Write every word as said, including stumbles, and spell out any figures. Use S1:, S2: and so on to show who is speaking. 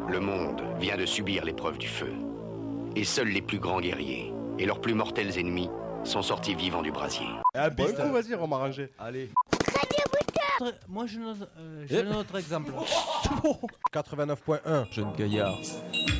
S1: Le monde vient de subir l'épreuve du feu. Et seuls les plus grands guerriers et leurs plus mortels ennemis sont sortis vivants du brasier.
S2: Ah, bon, coup, vas-y, on m'a rangé.
S3: Allez.
S4: Moi, j'ai un autre, euh, j'ai un autre exemple.
S2: quatre-vingt-neuf point un.
S3: Jeune gaillard.